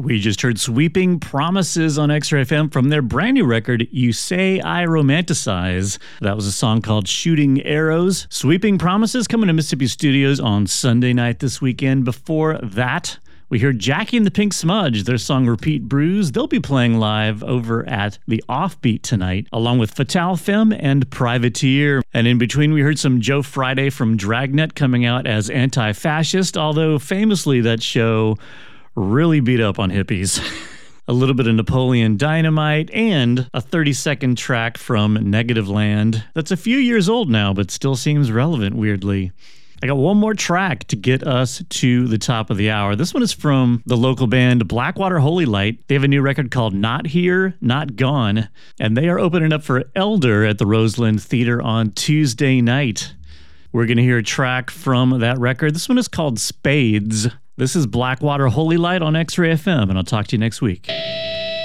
We just heard Sweeping Promises on X-Ray FM from their brand new record, You Say I Romanticize. That was a song called Shooting Arrows. Sweeping Promises coming to Mississippi Studios on Sunday night this weekend. Before that, we heard Jackie and the Pink Smudge, their song Repeat Bruise. They'll be playing live over at the Offbeat tonight, along with Fatale Femme and Privateer. And in between, we heard some Joe Friday from Dragnet coming out as Anti-Fascist, although famously that show really beat up on hippies. A little bit of Napoleon Dynamite and a 30-second track from Negative Land that's a few years old now, but still seems relevant, weirdly. I got one more track to get us to the top of the hour. This one is from the local band Blackwater Holy Light. They have a new record called Not Here, Not Gone, and they are opening up for Elder at the Roseland Theater on Tuesday night. We're going to hear a track from that record. This one is called Spades. This is Blackwater Holy Light on X-Ray FM, and I'll talk to you next week.